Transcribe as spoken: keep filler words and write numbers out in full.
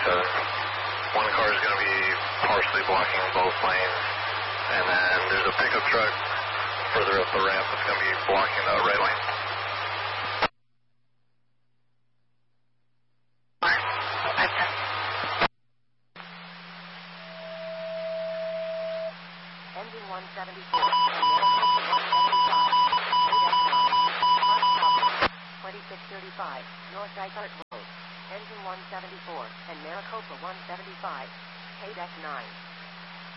seven. One car is going to be partially blocking both lanes, and then there's a pickup truck further up the ramp that's going to be blocking the right lane. Engine one seventy-four, American one seventy-five, K dash nine, Park stop, twenty-six thirty-five, North Dysart Road. Engine one seventy-four, and Maricopa one seventy-five, K dash nine.